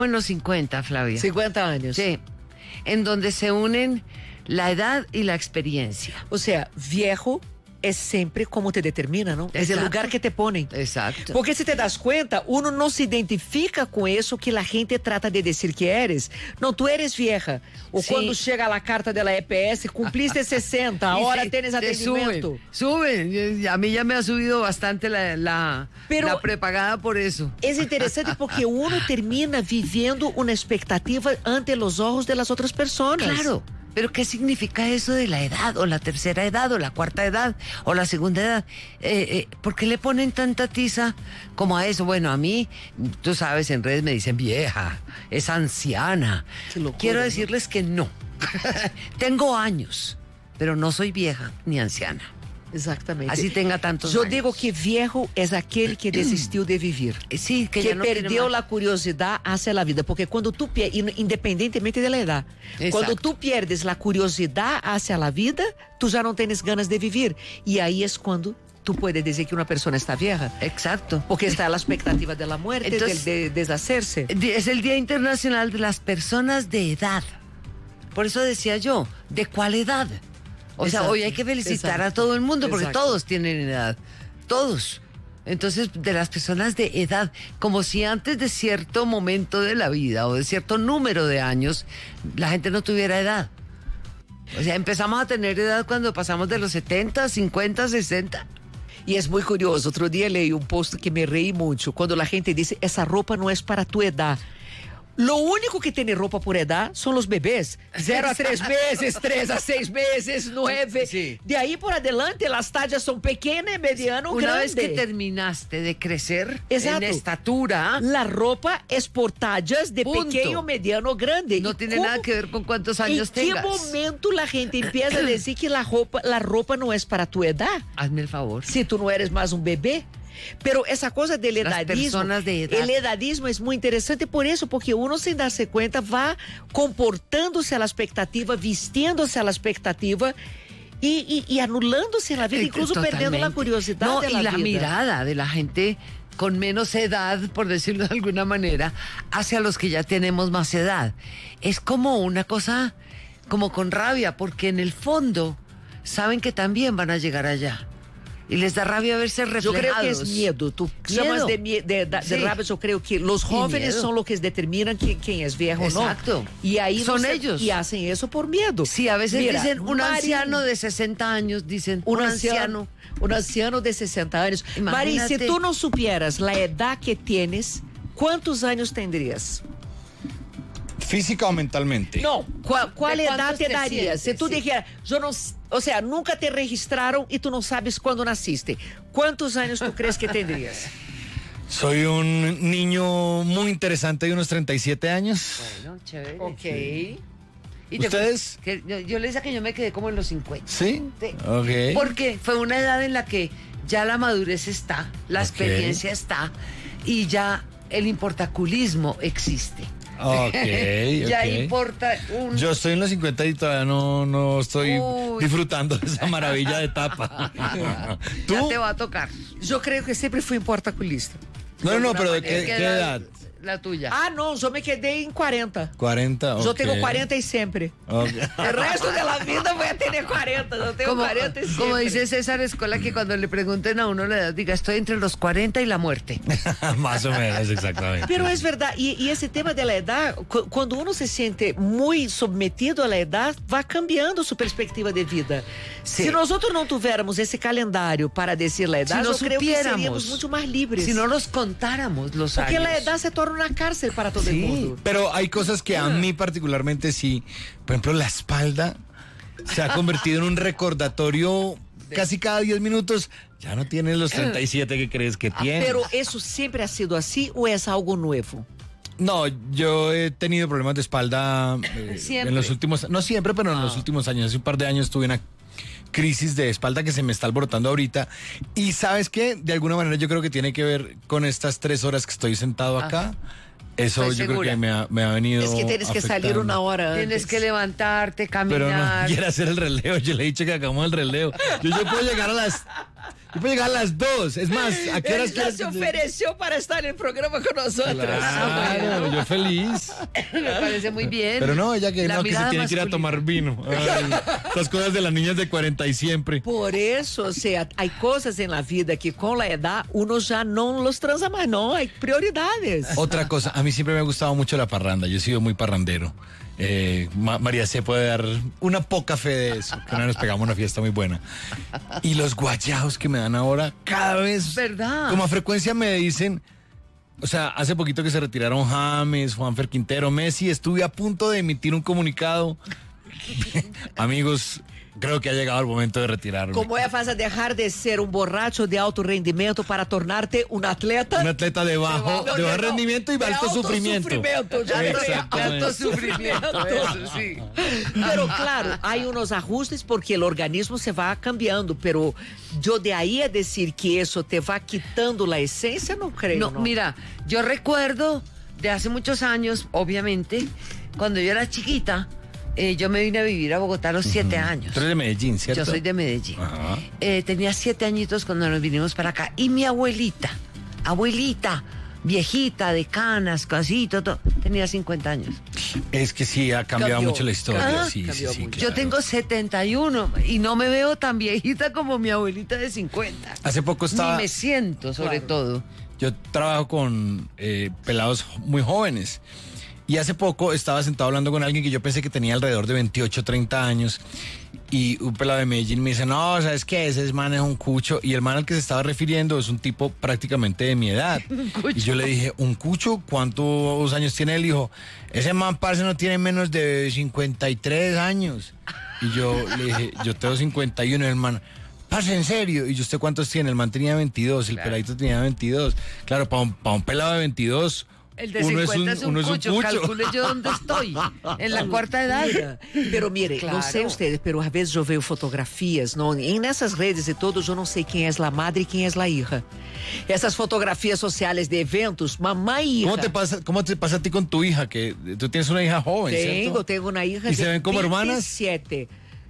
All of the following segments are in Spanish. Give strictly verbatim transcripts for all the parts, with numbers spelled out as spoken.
En los cincuenta, Flavia. cincuenta años. Sí, en donde se unen la edad y la experiencia. O sea, viejo es siempre como te determina, ¿no? Es el Exacto. lugar que te ponen. Exacto. Porque si te das cuenta, uno no se identifica con eso que la gente trata de decir que eres. No, tú eres vieja. O Sí. cuando llega la carta de la E P S, cumpliste sesenta, ahora Y te- tienes te atendimiento. Suben, suben. A mí ya me ha subido bastante la, la, Pero- la prepagada por eso. Es interesante porque uno termina viviendo una expectativa ante los ojos de las otras personas. Claro, pero ¿qué significa eso de la edad, o la tercera edad, o la cuarta edad, o la segunda edad? Eh, eh, ¿Por qué le ponen tanta tiza como a eso? Bueno, a mí, tú sabes, en redes me dicen vieja, es anciana. Qué locura, Quiero ¿no? decirles que no. Tengo años, pero no soy vieja ni anciana. Exactamente. Así tenga tantos Yo años. digo que viejo es aquel que desistiu de vivir. Eh, Sí, que, Que, ya no quiere perdeu más. la curiosidad hacia la vida, porque cuando tú pierdes, independientemente de la edad, Exacto. cuando tú pierdes la curiosidad hacia la vida, tú ya no tienes ganas de vivir. Y ahí es cuando tú puedes decir que una persona está vieja, Exacto. porque está a la expectativa de la muerte, Entonces- de, de deshacerse. Es el Día Internacional de las Personas de Edad. Por eso decía yo, ¿de cuál edad? O sea, Exacto, hoy hay que felicitar exacto, a todo el mundo porque exacto. todos tienen edad. Todos. Entonces, de las personas de edad, como si antes de cierto momento de la vida o de cierto número de años, la gente no tuviera edad. O sea, empezamos a tener edad cuando pasamos de los setenta, cincuenta, sesenta. Y es muy curioso. Otro día leí un post que me reí mucho. Cuando la gente dice, esa ropa no es para tu edad. Lo único que tiene ropa por edad son los bebés. Cero a tres meses, tres a seis meses, nueve. Sí. De ahí por adelante las tallas son pequeñas, mediano, Una grande. vez que terminaste de crecer Exacto. en estatura, La ropa es por tallas de Punto. pequeño, mediano, grande. no ¿Y tiene cómo- nada que ver con cuántos años ¿En qué tengas. momento la gente empieza a decir que la ropa, la ropa no es para tu edad? Hazme el favor. Si tú no eres más un bebé. Pero esa cosa del Las edadismo, personas de edad. el edadismo es muy interesante por eso, porque uno sin darse cuenta va comportándose a la expectativa, vistiéndose a la expectativa y, y, y anulándose la vida, Eh, incluso perdiendo la totalmente. curiosidad No, de la y la vida. mirada de la gente con menos edad, por decirlo de alguna manera, hacia los que ya tenemos más edad. Es como una cosa, como con rabia, porque en el fondo saben que también van a llegar allá. Y les da rabia verse Yo reflejados. creo que es miedo. Tú Miedo. llamas de, mie- de, de, de Sí. rabia, yo creo que los jóvenes miedo. son los que determinan quién, quién es viejo o no. Exacto. Y ahí no Son se- ellos. Y hacen eso por miedo. Sí, a veces Mira, dicen un Mari- anciano de sesenta años, dicen Un un anciano, anciano. un anciano de sesenta años. Mari, Imagínate. si tú no supieras la edad que tienes, ¿cuántos años tendrías? ¿Física o mentalmente? No, ¿cuál, cuál ¿De edad cuántos te te darías? sientes? Si tú Sí. dijeras, yo no, s- o sea, nunca te registraron y tú no sabes cuándo naciste. ¿Cuántos años tú crees que tendrías? Soy un niño muy interesante de unos treinta y siete años. Bueno, chévere. Ok. ¿Y te- ¿Ustedes? que yo, yo le decía que yo me quedé como en los cincuenta. ¿Sí? Sí. Ok. Porque fue una edad en la que ya la madurez está, la Ok. experiencia está y ya el importaculismo existe. Ok, Ya ok. importa un... Yo estoy en los cincuenta y todavía no, no estoy Uy. disfrutando de esa maravilla de etapa. Ya ¿Tú? te va a tocar. Yo creo que siempre fui portaculista. No, no, no, alguna pero ¿de manera. qué, qué edad? La tuya. Ah, no, yo me quedé en cuarenta. cuarenta. Yo ok. tengo cuarenta y siempre. Ok. El resto de la vida voy a tener cuarenta. Yo tengo como, cuarenta y siempre. como dice César Escola, que cuando le pregunten a uno la edad, diga, estoy entre los cuarenta y la muerte. Más o menos, exactamente. Pero es verdad, y, y ese tema de la edad, cu- cuando uno se siente muy sometido a la edad, va cambiando su perspectiva de vida. Sí. Si nosotros no tuviéramos ese calendario para decir la edad, Si no yo creo que supiéramos, seríamos mucho más libres. Si no los contáramos los Porque años. la edad se torna una cárcel para todo el Sí. mundo. Pero hay cosas que a mí particularmente sí. Por ejemplo, la espalda se ha convertido en un recordatorio casi cada diez minutos. Ya no tienes los treinta y siete que crees que tienes. Pero ¿eso siempre ha sido así o es algo nuevo? No, yo he tenido problemas de espalda eh, Siempre. en los últimos, no siempre, pero en los últimos años. Hace un par de años tuve una crisis de espalda que se me está alborotando ahorita. Y ¿sabes qué? De alguna manera yo creo que tiene que ver con estas tres horas que estoy sentado acá. Eso Estoy yo creo segura. que me ha, me ha venido Es que tienes que salir afectando. una hora Tienes antes. que levantarte, Pero no caminar. quiere hacer el relevo. Yo le he dicho que hagamos el relevo. Yo, yo puedo llegar a las Yo puedo llegar a las dos. Es más, ¿a qué Él horas ya quieres- se ofreció para estar en el programa con nosotros. Claro, yo feliz. Me parece muy bien. Pero no, ella que La no, que se mirada tiene que ir a masculina. tomar vino. Ay, las cosas de las niñas de cuarenta y siempre. Por eso, o sea, hay cosas en la vida que con la edad uno ya no los transa más, no, hay prioridades. Otra cosa, a mí siempre me ha gustado mucho la parranda. Yo he sido muy parrandero. Eh, Ma- María C puede dar una poca fe de eso. Que una vez nos pegamos una fiesta muy buena. Y los guayaos que me dan ahora, cada vez. ¿Verdad? Como a frecuencia me dicen. O sea, hace poquito que se retiraron James, Juanfer Quintero, Messi, estuve a punto de emitir un comunicado. Amigos, creo que ha llegado el momento de retirarme. Como é vas a dejar de ser un borracho de alto rendimiento para tornarte un atleta? Un atleta de bajo, No, de no, bajo no, rendimiento y de de alto alto sufrimiento. sufrimiento, ya Alto, Exactamente. alto sufrimiento, eso sí. Pero claro, hay unos ajustes porque el organismo se va cambiando, pero yo de ahí a decir que eso te va quitando la esencia, no creo. No, No, mira, yo recuerdo de hace muchos años, obviamente, cuando yo era chiquita, eh, yo me vine a vivir a Bogotá a los siete años. Tú eres de Medellín, ¿cierto? Yo soy de Medellín. Ajá. Eh, tenía siete añitos cuando nos vinimos para acá. Y mi abuelita, abuelita, viejita, de canas, casito, todo, tenía cincuenta años. Es que sí, ha cambiado Cambió. mucho la historia. Ah, sí, sí, cambió sí, mucho. Yo claro. tengo setenta y uno y no me veo tan viejita como mi abuelita de cincuenta. Hace poco estaba. Ni me siento, sobre Claro. todo. Yo trabajo con eh, pelados muy jóvenes. Y hace poco estaba sentado hablando con alguien que yo pensé que tenía alrededor de veintiocho, treinta años. Y un pelado de Medellín me dice, no, ¿sabes qué? Ese man es un cucho. Y el man al que se estaba refiriendo es un tipo prácticamente de mi edad. Y yo le dije, ¿un cucho? ¿Cuántos años tiene él? Dijo, ese man, parce, no tiene menos de cincuenta y tres años. Y yo le dije, yo tengo cincuenta y uno. Y el man, parce, ¿en serio? Y yo, ¿usted cuántos tiene? El man tenía veintidós, el Claro. peladito tenía veintidós. Claro, para un, pa' un pelado de veintidós... El de uno es cincuenta un- es un, uno es un cucho. cucho. Calcule yo dónde estoy. En la cuarta edad. Mira, pero mire, Claro. não sei ustedes, pero a veces eu vejo fotografias, não, e nessas redes e todos, eu não sei quem é a madre e quem é a hija. Essas fotografias sociais de eventos, mamãe e hija. ¿Cómo te pasa, cómo te pasa a ti con tu hija? Que tú tienes una hija joven, Tengo, ¿cierto? tengo una hija ¿Y de se ven como hermanas? veintisiete.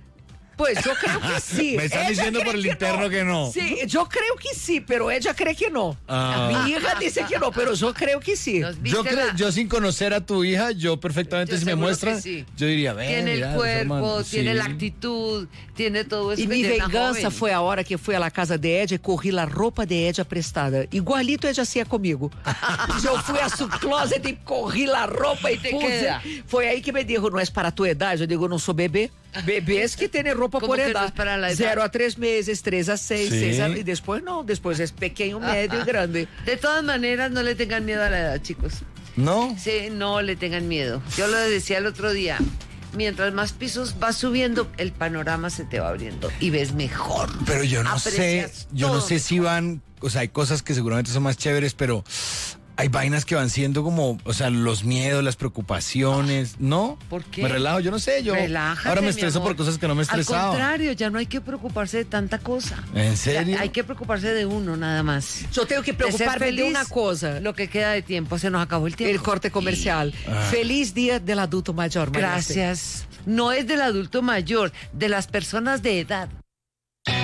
Pues yo creo que sí. Me están Ella diciendo cree por el interno que no. Sí, yo creo que sí, pero ella cree que no. Ah. Mi hija dice que no, pero yo creo que sí. Nos Yo, viste creo, la- yo sin conocer a tu hija, yo perfectamente Yo si me seguro muestran, que sí. yo diría, ve, Tiene mira, el los cuerpo, hermanos". tiene Sí. la actitud, tiene todo eso. E mi ella era vengança joven. foi a hora que fui à la casa de Ed e corri a roupa de Ed prestada. Igualito Ed hacía comigo. Eu fui a su closet e corri a roupa e Te puse. queda. Foi aí que me dijo, não é para tua idade? Eu digo, não sou bebê. Bebês que têm roupa Como por que não idade. é para la edad? Zero a três meses, três a seis, Sim. seis a... E depois não, depois é pequeno, médio e grande. De todas maneras, no le tengan miedo a la edad, chicos. ¿No? Sí, no le tengan miedo. Yo lo decía el otro día. Mientras más pisos vas subiendo, el panorama se te va abriendo y ves mejor. Pero yo no sé, Aprecias yo no todo sé si van, o sea, hay cosas que seguramente son más chéveres, pero hay vainas que van siendo como, o sea, los miedos, las preocupaciones, ¿no? ¿Por qué? Me relajo, yo no sé, yo Relájate, ahora me mi estreso amor. por cosas que no me Al estresaba. contrario, ya no hay que preocuparse de tanta cosa. ¿En serio? Ya hay que preocuparse de uno nada más. Eu tenho que De ser preocupar-me de feliz, uma coisa. Lo que queda de tiempo, se nos acabó el tiempo. El corte comercial. Ah. Feliz Dia del Adulto Mayor, María C. Gracias. No es del adulto mayor, de las personas de edad.